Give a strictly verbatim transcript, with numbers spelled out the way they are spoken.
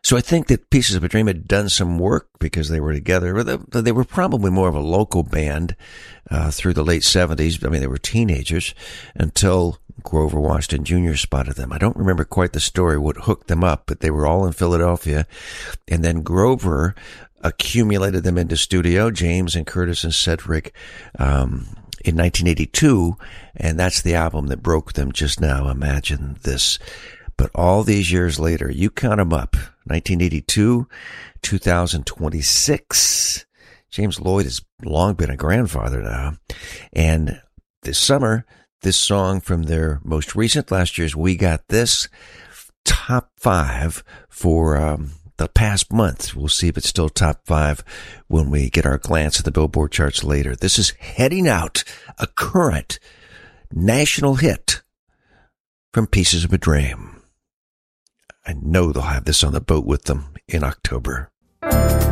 So I think that Pieces of a Dream had done some work because they were together. They were probably more of a local band uh, through the late seventies. I mean, they were teenagers until Grover Washington Junior spotted them. I don't remember quite the story, what hooked them up, but they were all in Philadelphia. And then Grover accumulated them into studio, James and Curtis and Cedric, um, in nineteen eighty-two. And that's the album that broke them just now. Imagine this. But all these years later, you count them up, nineteen eighty-two, two thousand twenty-six. James Lloyd has long been a grandfather now. And this summer, this song from their most recent, last year's We Got This, top five for um, the past month. We'll see if it's still top five when we get our glance at the Billboard charts later. This is Heading Out, a current national hit from Pieces of a Dream. I know they'll have this on the boat with them in October.